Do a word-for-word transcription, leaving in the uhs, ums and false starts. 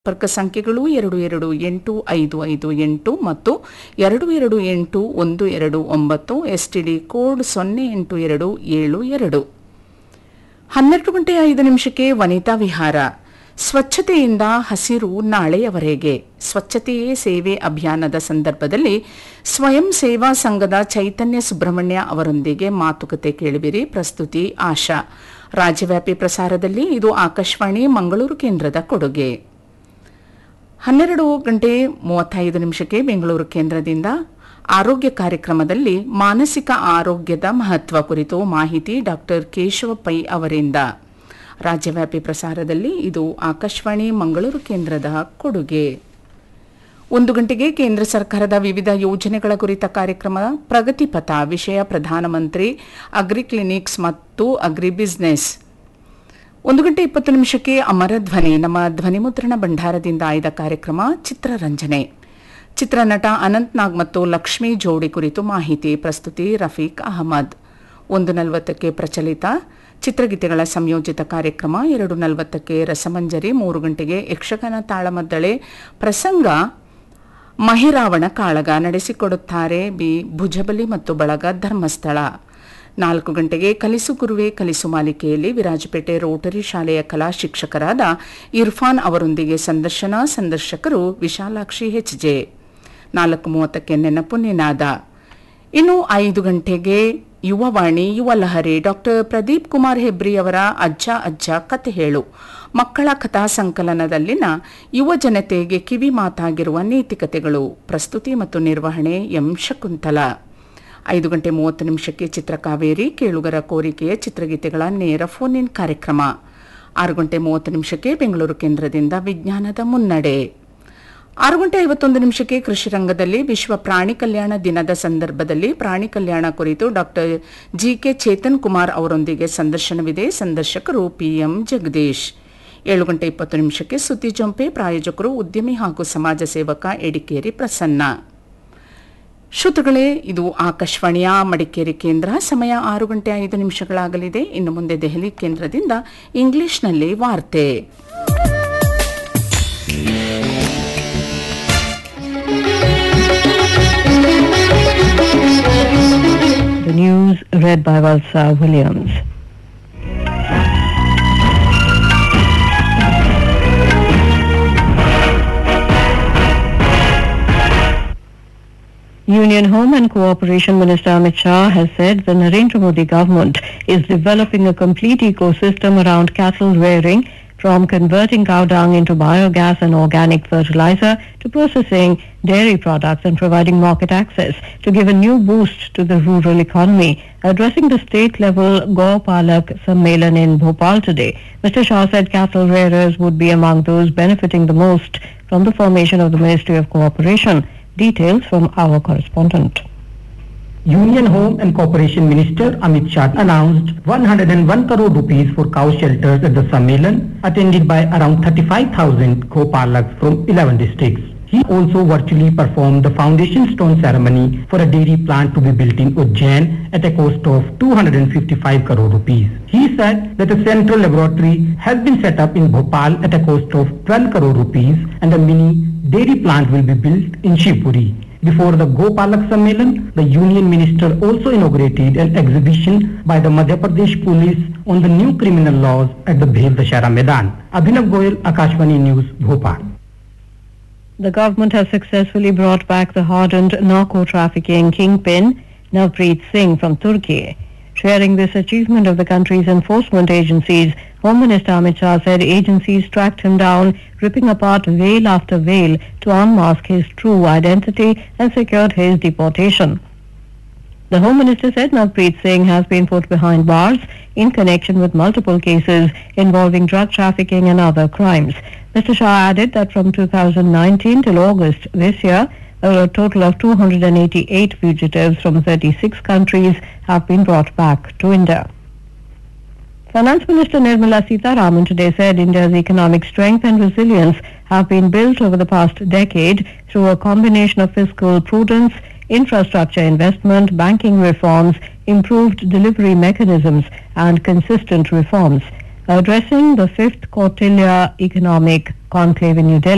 ಸಂಪರ್ಕ ಸಂಖ್ಯೆಗಳು ಎರಡು ಎರಡು ಎಂಟು ಐದು ಐದು ಎಂಟು ಮತ್ತು ಎರಡು ಎರಡು ಎಂಟು ಒಂದು ಎರಡು ಒಂಬತ್ತು, ಎಸ್ಟಿಡಿ ಕೋಡ್ ಸೊನ್ನೆ ಎಂಟು ಎರಡು ಏಳು ಎರಡು. ಹನ್ನೆರಡು ಗಂಟೆ ಐದು ನಿಮಿಷಕ್ಕೆ ವನಿತಾ ವಿಹಾರ. ಸ್ವಚ್ಛತೆಯಿಂದ ಹಸಿರು ನಾಳೆಯವರೆಗೆ ಸ್ವಚ್ಛತೆಯೇ ಸೇವೆ ಅಭಿಯಾನದ ಸಂದರ್ಭದಲ್ಲಿ ಸ್ವಯಂ ಸೇವಾ ಸಂಘದ ಚೈತನ್ಯ ಸುಬ್ರಹ್ಮಣ್ಯ ಅವರೊಂದಿಗೆ ಮಾತುಕತೆ ಕೇಳಿಬಿರಿ. ಪ್ರಸ್ತುತಿ ಆಶಾ. ರಾಜ್ಯವ್ಯಾಪಿ ಪ್ರಸಾರದಲ್ಲಿ ಇದು ಆಕಾಶವಾಣಿ ಮಂಗಳೂರು ಕೇಂದ್ರದ ಕೊಡುಗೆ. ಹನ್ನೆರಡು ಗಂಟೆ ಮೂವತ್ತೈದು ನಿಮಿಷಕ್ಕೆ ಬೆಂಗಳೂರು ಕೇಂದ್ರದಿಂದ ಆರೋಗ್ಯ ಕಾರ್ಯಕ್ರಮದಲ್ಲಿ ಮಾನಸಿಕ ಆರೋಗ್ಯದ ಮಹತ್ವ ಕುರಿತು ಮಾಹಿತಿ ಡಾಕ್ಟರ್ ಕೇಶವ ಪೈ ಅವರಿಂದ. ರಾಜ್ಯವ್ಯಾಪಿ ಪ್ರಸಾರದಲ್ಲಿ ಇದು ಆಕಾಶವಾಣಿ ಮಂಗಳೂರು ಕೇಂದ್ರದ ಕೊಡುಗೆ. ಒಂದು ಗಂಟೆಗೆ ಕೇಂದ್ರ ಸರ್ಕಾರದ ವಿವಿಧ ಯೋಜನೆಗಳ ಕುರಿತ ಕಾರ್ಯಕ್ರಮ ಪ್ರಗತಿಪಥ. ವಿಷಯ ಪ್ರಧಾನಮಂತ್ರಿ ಅಗ್ರಿ ಕ್ಲಿನಿಕ್ಸ್ ಮತ್ತು ಅಗ್ರಿ ಬಿಸಿನೆಸ್. ಒಂದು ಗಂಟೆ ಇಪ್ಪತ್ತು ನಿಮಿಷಕ್ಕೆ ಅಮರ ಧ್ವನಿ, ನಮ್ಮ ಧ್ವನಿಮುದ್ರಣ ಭಂಡಾರದಿಂದ ಆಯ್ದ ಕಾರ್ಯಕ್ರಮ ಚಿತ್ರರಂಜನೆ. ಚಿತ್ರನಟ ಅನಂತ್ ನಾಗ್ ಮತ್ತು ಲಕ್ಷ್ಮೀ ಜೋಡಿ ಕುರಿತು ಮಾಹಿತಿ. ಪ್ರಸ್ತುತಿ ರಫೀಕ್ ಅಹಮದ್. ಒಂದು ನಲವತ್ತಕ್ಕೆ ಪ್ರಚಲಿತ ಚಿತ್ರಗೀತೆಗಳ ಸಂಯೋಜಿತ ಕಾರ್ಯಕ್ರಮ. ಎರಡು ನಲವತ್ತಕ್ಕೆ ರಸಮಂಜರಿ. ಮೂರು ಗಂಟೆಗೆ ಯಕ್ಷಗಾನ ತಾಳಮದ್ದಳೆ ಪ್ರಸಂಗ ಮಹಿರಾವಣ ಕಾಳಗ. ನಡೆಸಿಕೊಡುತ್ತಾರೆ ಬಿ ಭುಜಬಲಿ ಮತ್ತು ಬಳಗ, ಧರ್ಮಸ್ಥಳ. ನಾಲ್ಕು ಗಂಟೆಗೆ ಕಲಿಸು ಗುರುವೆ ಕಲಿಸು ಮಾಲಿಕೆಯಲ್ಲಿ ವಿರಾಜಪೇಟೆ ರೋಟರಿ ಶಾಲೆಯ ಕಲಾ ಶಿಕ್ಷಕರಾದ ಇರ್ಫಾನ್ ಅವರೊಂದಿಗೆ ಸಂದರ್ಶನ. ಸಂದರ್ಶಕರು ವಿಶಾಲಾಕ್ಷಿ ಹೆಚ್ಜೆ. ನಾಲ್ಕು ಮೂವತ್ತಕ್ಕೆ ನೆನಪು ನಿನಾದ. ಇನ್ನು ಐದು ಗಂಟೆಗೆ ಯುವವಾಣಿ ಯುವಲಹರಿ. ಡಾಕ್ಟರ್ ಪ್ರದೀಪ್ ಕುಮಾರ್ ಹೆಬ್ರಿ ಅವರ ಅಜ್ಜ ಅಜ್ಜ ಕತೆ ಹೇಳು ಮಕ್ಕಳ ಕಥಾ ಸಂಕಲನದಲ್ಲಿನ ಯುವ ಜನತೆಗೆ ಕಿವಿ ಮಾತಾಗಿರುವ ನೀತಿಕತೆಗಳು. ಪ್ರಸ್ತುತಿ ಮತ್ತು ನಿರ್ವಹಣೆ ಎಂ ಶಕುಂತಲಾ. ಐದು ಗಂಟೆ ಮೂವತ್ತು ನಿಮಿಷಕ್ಕೆ ಚಿತ್ರಕಾವೇರಿ, ಕೇಳುಗರ ಕೋರಿಕೆಯ ಚಿತ್ರಗೀತೆಗಳ ನೇರ ಫೋನ್ ಇನ್ ಕಾರ್ಯಕ್ರಮ. ಆರು ಗಂಟೆ ಮೂವತ್ತು ನಿಮಿಷಕ್ಕೆ ಬೆಂಗಳೂರು ಕೇಂದ್ರದಿಂದ ವಿಜ್ಞಾನದ ಮುನ್ನಡೆ. ಆರು ಗಂಟೆ ಐವತ್ತೊಂದು ನಿಮಿಷಕ್ಕೆ ಕೃಷಿ ರಂಗದಲ್ಲಿ ವಿಶ್ವ ಪ್ರಾಣಿ ಕಲ್ಯಾಣ ದಿನದ ಸಂದರ್ಭದಲ್ಲಿ ಪ್ರಾಣಿ ಕಲ್ಯಾಣ ಕುರಿತು ಡಾಕ್ಟರ್ ಜಿಕೆ ಚೇತನ್ ಕುಮಾರ್ ಅವರೊಂದಿಗೆ ಸಂದರ್ಶನವಿದೆ. ಸಂದರ್ಶಕರು ಪಿಎಂ ಜಗದೀಶ್. ಏಳು ಗಂಟೆ ಇಪ್ಪತ್ತು ನಿಮಿಷಕ್ಕೆ ಸುದ್ದಿ ಜೊಂಪೆ. ಪ್ರಾಯೋಜಕರು ಉದ್ಯಮಿ ಹಾಗೂ ಸಮಾಜ ಸೇವಕ ಎಡಿಕೇರಿ ಪ್ರಸನ್ನ. ಶ್ರೋತೃಗಳೇ, ಇದು ಆಕಾಶವಾಣಿಯ ಮಡಿಕೇರಿ ಕೇಂದ್ರ. ಸಮಯ ಆರು ಗಂಟೆ ಐದು ನಿಮಿಷಗಳಾಗಲಿದೆ. ಇನ್ನು ಮುಂದೆ ದೆಹಲಿ ಕೇಂದ್ರದಿಂದ ಇಂಗ್ಲಿಷ್ನಲ್ಲಿ ವಾರ್ತೆ. The news read by Valsa Williams. Union Home and Cooperation Minister Amit Shah has said the Narendra Modi government is developing a complete ecosystem around cattle rearing, from converting cow dung into biogas and organic fertilizer to processing dairy products and providing market access to give a new boost to the rural economy. Addressing the state-level Gopalak Sammelan in Bhopal today, Mister Shah said cattle rearers would be among those benefiting the most from the formation of the Ministry of Cooperation. Details from our correspondent. Union Home and Cooperation Minister Amit Shah announced one hundred one crore rupees for cow shelters at the Sammelan, attended by around thirty-five thousand Gopalaks from eleven districts. He also virtually performed the foundation stone ceremony for a dairy plant to be built in Ujjain at a cost of two hundred fifty-five crore rupees. He said that a central laboratory has been set up in Bhopal at a cost of twelve crore rupees and a mini dairy plant will be built in Shivpuri. Before the Gopalak Sammelan, the Union Minister also inaugurated an exhibition by the Madhya Pradesh Police on the new criminal laws at the Bhed Dashara Maidan. Abhinav Goyal, Akashvani News, Bhopal. The government has successfully brought back the hardened narco-trafficking kingpin Navpreet Singh from Turkey. Sharing this achievement of the country's enforcement agencies, Home Minister Amit Shah said agencies tracked him down, ripping apart veil after veil to unmask his true identity and secured his deportation. The Home Minister said Navpreet Singh has been put behind bars in connection with multiple cases involving drug trafficking and other crimes. Mister Shah added that from two thousand nineteen till August this year, a total of two hundred eighty-eight fugitives from thirty-six countries have been brought back to India. Finance Minister Nirmala Sitharaman today said India's economic strength and resilience have been built over the past decade through a combination of fiscal prudence, infrastructure investment, banking reforms, improved delivery mechanisms, and consistent reforms. Addressing the fifth Kautilya Economic Conclave in New Delhi,